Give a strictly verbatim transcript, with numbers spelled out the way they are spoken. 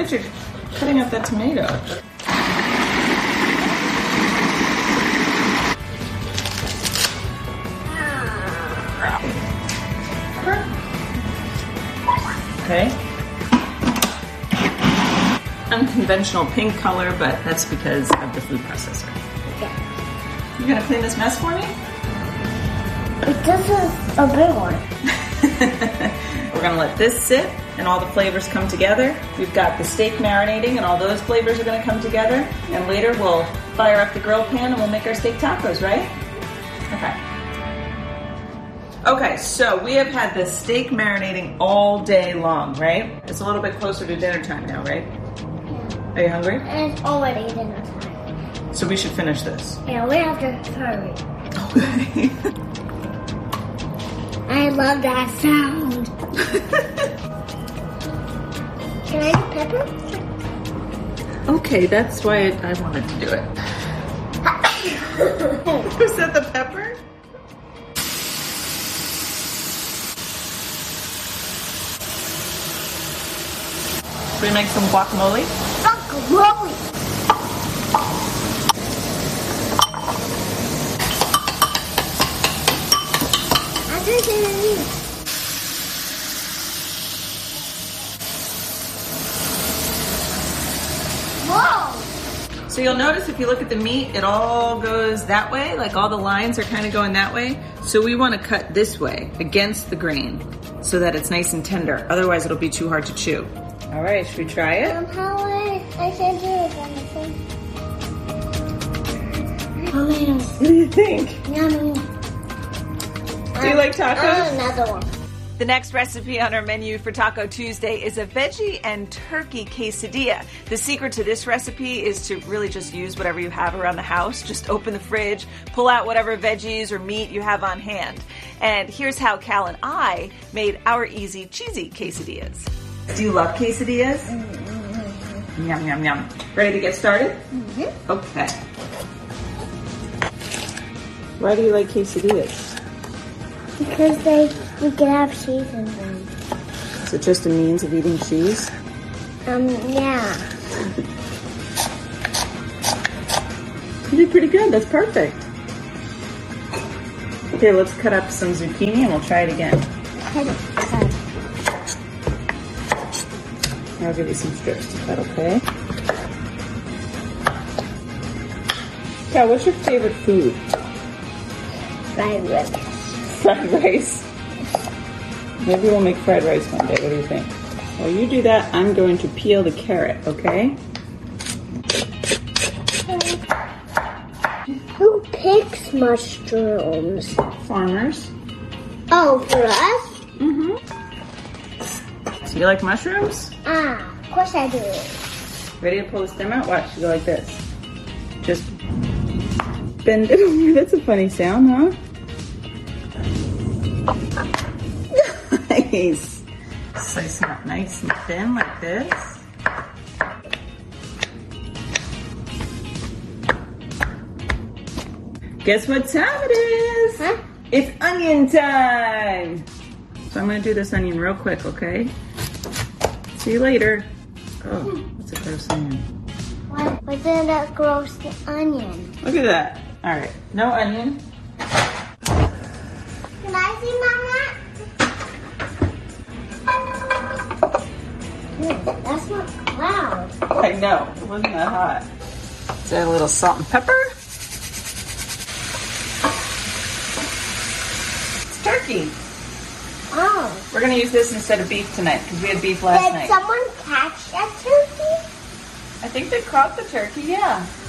good you're cutting up that tomato. Okay. Unconventional pink color, but that's because of the food processor. Yeah. You gonna clean this mess for me? This is a big one. We're gonna let this sit and all the flavors come together. We've got the steak marinating and all those flavors are gonna come together. And later we'll fire up the grill pan and we'll make our steak tacos, right? Okay. Okay, so we have had the steak marinating all day long, right? It's a little bit closer to dinner time now, right? Yeah. Are you hungry? And it's already dinner time. So we should finish this. Yeah, we have to hurry. Okay. I love that sound. Can I do pepper? Okay, that's why I, I wanted to do it. Was that the pepper? Should we make some guacamole? Guacamole. I think it's Whoa! So you'll notice if you look at the meat, it all goes that way, like all the lines are kind of going that way. So we want to cut this way against the grain so that it's nice and tender. Otherwise it'll be too hard to chew. All right, should we try it? Um, how I, I can do it on the phone. Oh, What do you think? yummy. Do you like tacos? Oh, another one. The next recipe on our menu for Taco Tuesday is a veggie and turkey quesadilla. The secret to this recipe is to really just use whatever you have around the house. Just open the fridge, pull out whatever veggies or meat you have on hand. And here's how Cal and I made our easy, cheesy quesadillas. Do you love quesadillas? Mm-hmm. Yum, yum, yum. Ready to get started? Mm-hmm. Okay. Why do you like quesadillas? Because they we can have cheese in them. Is it just a means of eating cheese? Um, yeah. You did pretty good. That's perfect. Okay, let's cut up some zucchini and we'll try it again. Cut it. Cut it. I'll give you some strips to cut, okay? Cal, what's your favorite food? Fried rice. Fried rice. Maybe we'll make fried rice one day. What do you think? While you do that, I'm going to peel the carrot, okay? Who picks mushrooms? Farmers. Oh, for us? Mm-hmm. So you like mushrooms? Ah, of course I do. Ready to pull the stem out? Watch, you go like this. Just bend it over. That's a funny sound, huh? Nice. Slice it up nice and thin like this. Guess what time it is? Huh? It's onion time. So I'm going to do this onion real quick, okay? See you later. Oh, that's a gross onion. What? What's in that gross onion? Look at that. All right, no onion. Can I see Mama? Mm, that's not loud. I know, it wasn't that hot. Let's add a little salt and pepper. It's turkey. Oh. We're gonna use this instead of beef tonight because we had beef last Did night. someone catch that turkey? I think they caught the turkey, yeah.